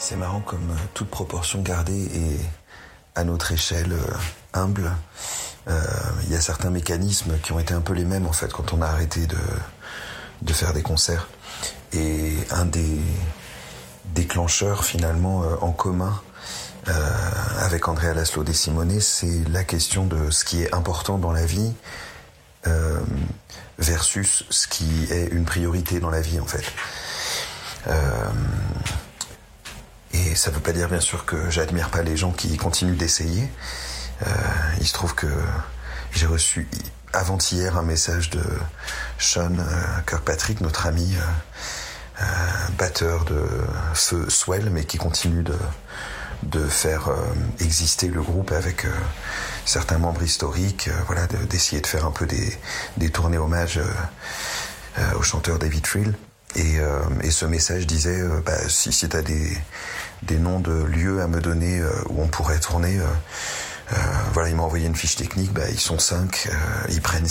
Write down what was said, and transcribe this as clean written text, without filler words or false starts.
C'est marrant comme toute proportion gardée et à notre échelle humble, il y a certains mécanismes qui ont été un peu les mêmes en fait quand on a arrêté de faire des concerts. Et un des déclencheurs finalement en commun avec Andrea Laszlo De Simone, c'est la question de ce qui est important dans la vie versus ce qui est une priorité dans la vie en fait. Et ça veut pas dire bien sûr que j'admire pas les gens qui continuent d'essayer. Il se trouve que j'ai reçu avant-hier un message de Sean Kirkpatrick, notre ami batteur de Feu Swell, mais qui continue de faire exister le groupe avec certains membres historiques, voilà, d'essayer de faire un peu des tournées hommages au chanteur David Friel. Et ce message disait si t'as des noms de lieux à me donner où on pourrait tourner, voilà, il m'a envoyé une fiche technique, ils sont 5, ils prennent